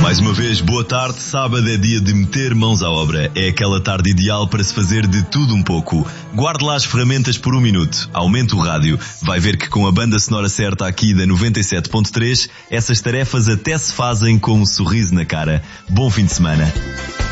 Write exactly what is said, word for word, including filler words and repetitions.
Mais uma vez, boa tarde. Sábado é dia de meter mãos à obra. É aquela tarde ideal para se fazer de tudo um pouco. Guarde lá as ferramentas por um minuto. Aumente o rádio. Vai ver que com a banda sonora certa aqui da noventa e sete ponto três, essas tarefas até se fazem com um sorriso na cara. Bom fim de semana.